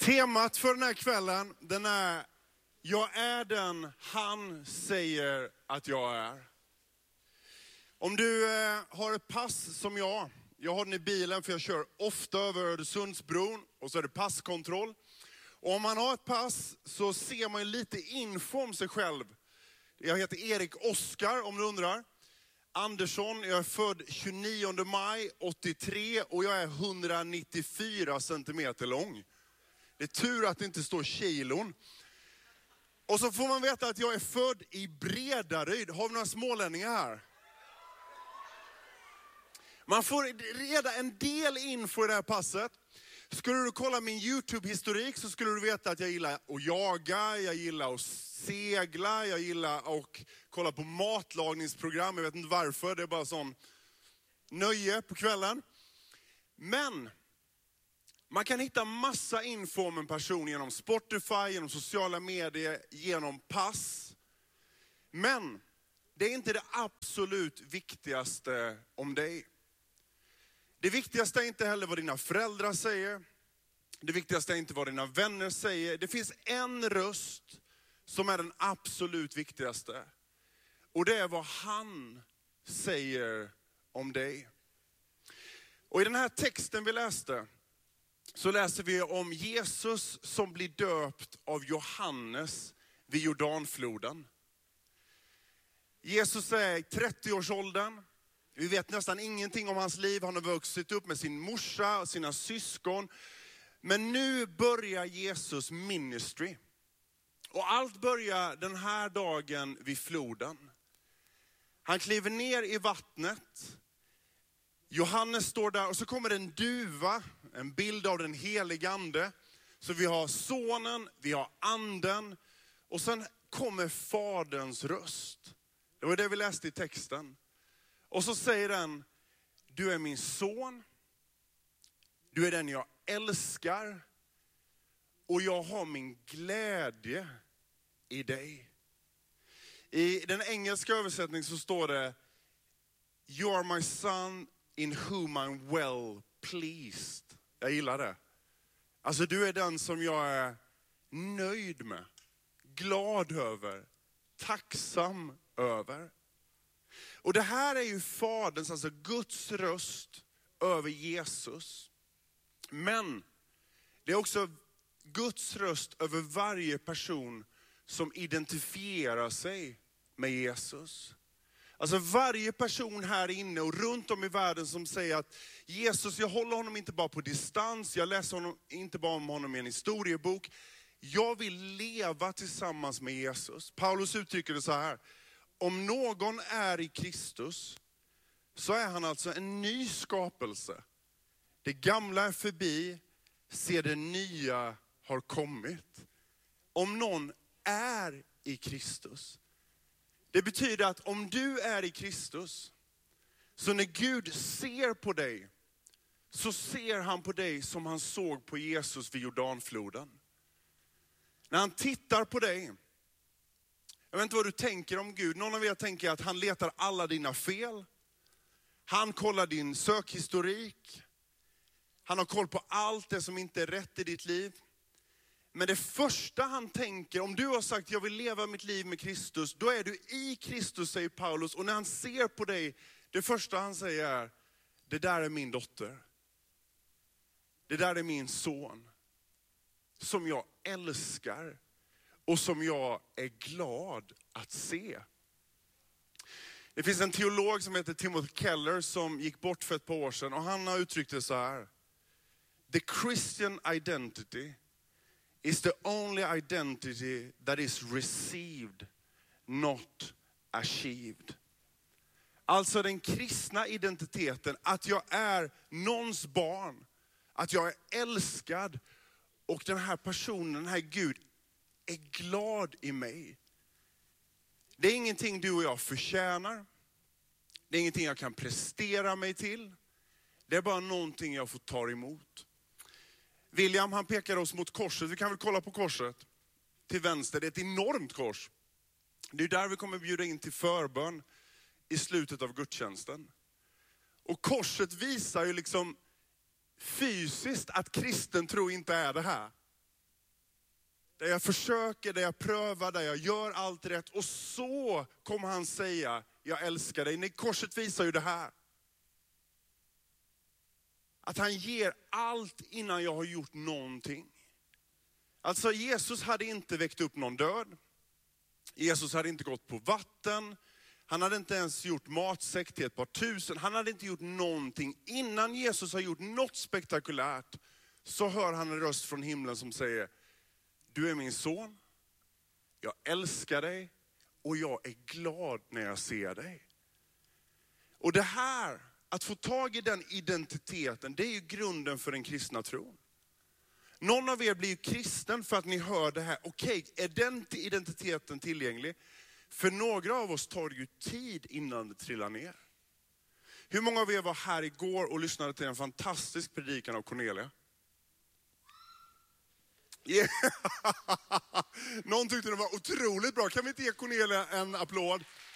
Temat för den här kvällen, den är: jag är den han säger att jag är. Om du har ett pass som jag har den i bilen för jag kör ofta över Öresundsbron och så är det passkontroll. Och om man har ett pass så ser man lite info om sig själv. Jag heter Erik Oskar om du undrar. Andersson, jag är född 29 maj 83 och jag är 194 centimeter lång. Det är tur att det inte står kilon. Och så får man veta att jag är född i Bredaryd. Har vi några smålänningar här? Man får reda en del info i det här passet. Skulle du kolla min YouTube-historik så skulle du veta att jag gillar att jaga, jag gillar att segla, jag gillar att kolla på matlagningsprogram. Jag vet inte varför, det är bara sån nöje på kvällen. Men man kan hitta massa info om en person genom Spotify, genom sociala medier, genom pass. Men det är inte det absolut viktigaste om dig. Det viktigaste är inte heller vad dina föräldrar säger. Det viktigaste är inte vad dina vänner säger. Det finns en röst som är den absolut viktigaste. Och det är vad han säger om dig. Och i den här texten vi läste så läser vi om Jesus som blir döpt av Johannes vid Jordanfloden. Jesus är i 30-årsåldern. Vi vet nästan ingenting om hans liv. Han har vuxit upp med sin morsa och sina syskon. Men nu börjar Jesus ministry. Och allt börjar den här dagen vid floden. Han kliver ner i vattnet. Johannes står där och så kommer en duva, en bild av den helige ande. Så vi har sonen, vi har anden och sen kommer faderns röst. Det var det vi läste i texten. Och så säger den: du är min son, du är den jag älskar och jag har min glädje i dig. I den engelska översättningen så står det: you are my son in whom I'm well pleased. Jag gillar det. Alltså du är den som jag är nöjd med, glad över, tacksam över. Och det här är ju faderns, alltså Guds röst över Jesus. Men det är också Guds röst över varje person som identifierar sig med Jesus. Alltså varje person här inne och runt om i världen som säger att Jesus, jag håller honom inte bara på distans, jag läser honom inte bara om honom i en historiebok. Jag vill leva tillsammans med Jesus. Paulus uttrycker det så här: om någon är i Kristus så är han alltså en ny skapelse. Det gamla är förbi, se det nya har kommit. Om någon är i Kristus. Det betyder att om du är i Kristus, så när Gud ser på dig, så ser han på dig som han såg på Jesus vid Jordanfloden. När han tittar på dig, jag vet inte vad du tänker om Gud. Någon av er tänker att han letar alla dina fel. Han kollar din sökhistorik. Han har koll på allt det som inte är rätt i ditt liv. Men det första han tänker, om du har sagt jag vill leva mitt liv med Kristus, då är du i Kristus, säger Paulus. Och när han ser på dig, det första han säger är: det där är min dotter. Det där är min son. Som jag älskar och som jag är glad att se. Det finns en teolog som heter Timothy Keller som gick bort för ett par år sedan. Och han har uttryckt det så här: the Christian identity is the only identity that is received, not achieved. Alltså den kristna identiteten, att jag är någons barn, att jag är älskad och den här personen, den här Gud är glad i mig. Det är ingenting du och jag förtjänar. Det är ingenting jag kan prestera mig till. Det är bara någonting jag får ta emot. William, han pekar oss mot korset. Vi kan väl kolla på korset. Till vänster, det är ett enormt kors. Det är där vi kommer bjuda in till förbön i slutet av gudstjänsten. Och korset visar ju liksom fysiskt att kristen tro inte är det här. Där jag försöker, där jag prövar, där jag gör allt rätt. Och så kommer han säga, jag älskar dig. Nej, korset visar ju det här. Att han ger allt innan jag har gjort någonting. Alltså Jesus hade inte väckt upp någon död. Jesus hade inte gått på vatten. Han hade inte ens gjort matsäck till ett par tusen. Han hade inte gjort någonting. Innan Jesus har gjort något spektakulärt så hör han en röst från himlen som säger, du är min son, jag älskar dig och jag är glad när jag ser dig. Och det här, att få tag i den identiteten, det är ju grunden för den kristna tron. Någon av er blir ju kristen för att ni hör det här. Okej, är den identiteten tillgänglig? För några av oss tar det ju tid innan det trillar ner. Hur många av er var här igår och lyssnade till en fantastisk predikan av Cornelia? Yeah. Någon tyckte det var otroligt bra. Kan vi inte ge Cornelia en applåd?